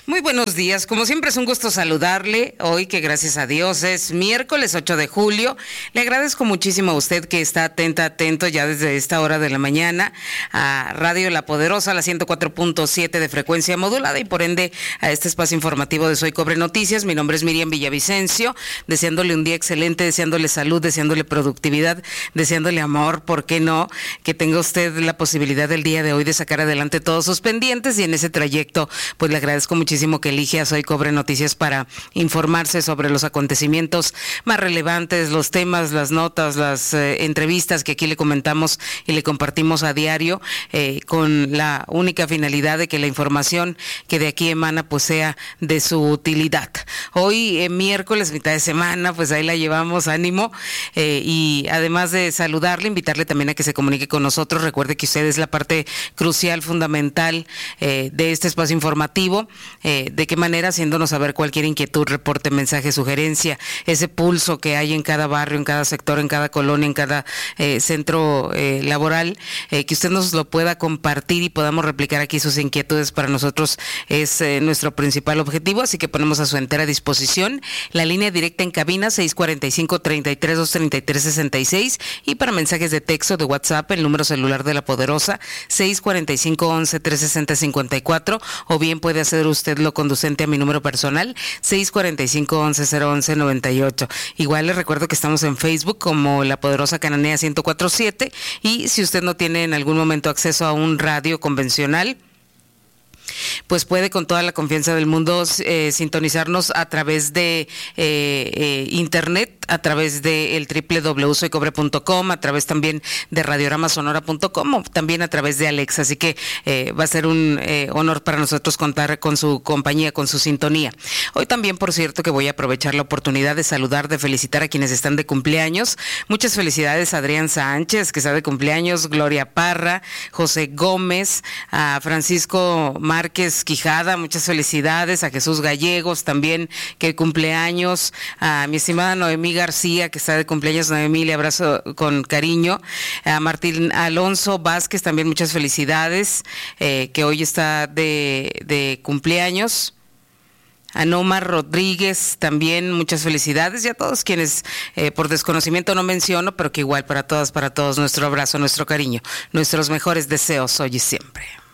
Muy buenos días, como siempre es un gusto saludarle, hoy que gracias a Dios es miércoles 8 de julio, le agradezco muchísimo a usted que está atento ya desde esta hora de la mañana a Radio La Poderosa, la 104.7 de frecuencia modulada y por ende a este espacio informativo de Soy Cobre Noticias. Mi nombre es Miriam Villavicencio, deseándole un día excelente, deseándole salud, deseándole productividad, deseándole amor, ¿por qué no? Que tenga usted la posibilidad del día de hoy de sacar adelante todos sus pendientes y en ese trayecto pues le agradezco muchísimo que elige a Soy Cobre Noticias para informarse sobre los acontecimientos más relevantes, los temas, las notas, las entrevistas que aquí le comentamos y le compartimos a diario, con la única finalidad de que la información que de aquí emana pues sea de su utilidad. Hoy miércoles, mitad de semana, pues ahí la llevamos, ánimo, y además de saludarle, invitarle también a que se comunique con nosotros. Recuerde que usted es la parte crucial, fundamental de este espacio informativo. De qué manera, haciéndonos saber cualquier inquietud, reporte, mensaje, sugerencia, ese pulso que hay en cada barrio, en cada sector, en cada colonia, en cada centro laboral, que usted nos lo pueda compartir y podamos replicar aquí sus inquietudes. Para nosotros es nuestro principal objetivo, así que ponemos a su entera disposición la línea directa en cabina 645-33-233-66 y para mensajes de texto de WhatsApp el número celular de La Poderosa 645-11-360-54 o bien puede hacer usted lo conducente a mi número personal 645-11-011-98. Igual les recuerdo que estamos en Facebook como La Poderosa Cananea 104.7 y si usted no tiene en algún momento acceso a un radio convencional, pues puede con toda la confianza del mundo sintonizarnos a través de internet, a través del www.soycobre.com, a través también de radioramasonora.com o también a través de Alexa, así que va a ser un honor para nosotros contar con su compañía, con su sintonía. Hoy también, por cierto, que voy a aprovechar la oportunidad de saludar, de felicitar a quienes están de cumpleaños. Muchas felicidades a Adrián Sánchez, que está de cumpleaños, Gloria Parra, José Gómez, a Francisco Márquez Quijada, muchas felicidades, a Jesús Gallegos también, que cumpleaños, a mi estimada Noemí García, que está de cumpleaños. Noemí, le abrazo con cariño. A Martín Alonso Vázquez también muchas felicidades, que hoy está de cumpleaños. A Nomar Rodríguez también muchas felicidades y a todos quienes por desconocimiento no menciono, pero que igual para todas, para todos nuestro abrazo, nuestro cariño, nuestros mejores deseos hoy y siempre.